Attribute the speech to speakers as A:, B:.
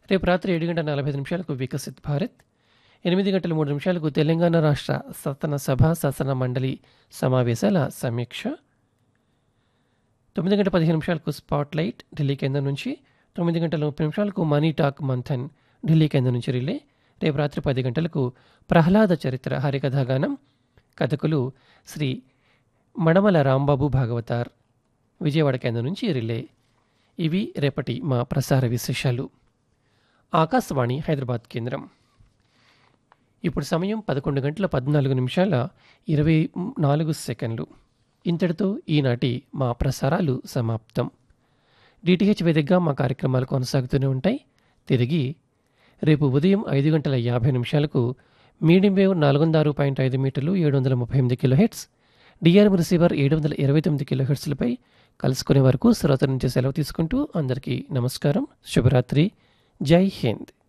A: రేపు రాత్రి 7:45 వికసిత్ భారత్, 8:03 తెలంగాణ రాష్ట్ర శాసనసభ శాసన మండలి సమావేశాల సమీక్ష, 9:15 స్పాట్ లైట్ ఢిల్లీ కేంద్రం నుంచి, 9:30 మనీ టాక్ మంథన్ ఢిల్లీ కేంద్రం నుంచి రిలే. రేపు రాత్రి 10 గంటలకు ప్రహ్లాద చరిత్ర హరికథాగానం, కథకులు శ్రీ మడమల రాంబాబు భాగవతార్ విజయవాడ కేంద్రం నుంచి రిలే. ఇవి రేపటి మా ప్రసార విశేషాలు. ఆకాశవాణి హైదరాబాద్ కేంద్రం. ఇప్పుడు సమయం 11:14 ఇంతటితో ఈనాటి మా ప్రసారాలు సమాప్తం. డిటిహెచ్ వేదికగా మా కార్యక్రమాలు కొనసాగుతూనే ఉంటాయి. తిరిగి రేపు ఉదయం 5:50 మీడియం వేవ్ 406.5 మీటర్లు 738 కిలోహెర్ట్జ్, డిఆర్ఎం రిసీవర్ 729 కిలోహెర్ట్జ్లపై కలుసుకునే వరకు శ్రోతల నుంచి సెలవు తీసుకుంటూ అందరికీ నమస్కారం, శుభరాత్రి, జై హింద్.